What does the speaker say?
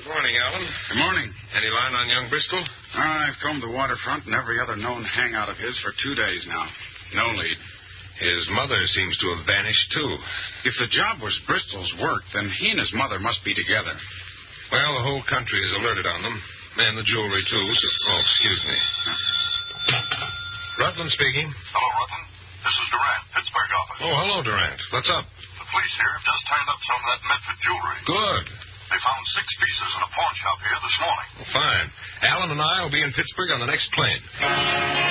Good morning, Alan. Good morning. Any line on young Bristol? I've combed the waterfront and every other known hangout of his for 2 days now. No lead. His mother seems to have vanished, too. If the job was Bristol's work, then he and his mother must be together. Well, the whole country is alerted on them. And the jewelry, too. Oh, excuse me. Rutland speaking. Hello, Rutland. This is Durant, Pittsburgh office. Oh, hello, Durant. What's up? The police here have just turned up some of that Medford jewelry. Good. They found 6 pieces in a pawn shop here this morning. Well, fine. Alan and I will be in Pittsburgh on the next plane.